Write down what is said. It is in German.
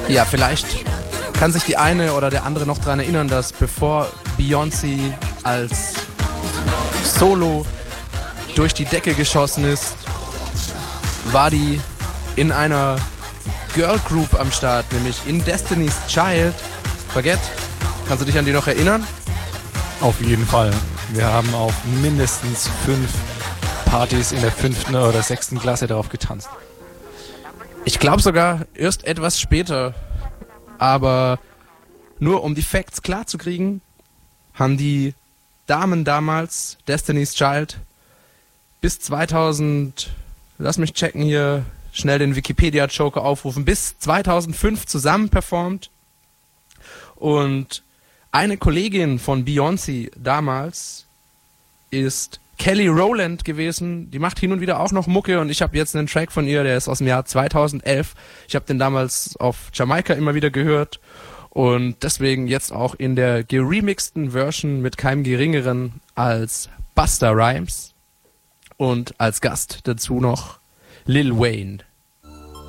Ja, vielleicht kann sich die eine oder der andere noch daran erinnern, dass bevor Beyoncé als Solo durch die Decke geschossen ist, war die in einer Girl Group am Start, nämlich in Destiny's Child. Baguette, kannst du dich an die noch erinnern? Auf jeden Fall. Wir haben auf mindestens 5 Partys in der 5. oder 6. Klasse darauf getanzt. Ich glaube sogar erst etwas später, aber nur um die Facts klar zu kriegen, haben die Damen damals, Destiny's Child, bis 2000, lass mich checken hier, schnell den Wikipedia-Joker aufrufen, bis 2005 zusammen performt. Und eine Kollegin von Beyoncé damals ist Kelly Rowland gewesen. Die macht hin und wieder auch noch Mucke und ich habe jetzt einen Track von ihr, der ist aus dem Jahr 2011. Ich habe den damals auf Jamaika immer wieder gehört und deswegen jetzt auch in der geremixten Version mit keinem geringeren als Busta Rhymes und als Gast dazu noch Lil Wayne.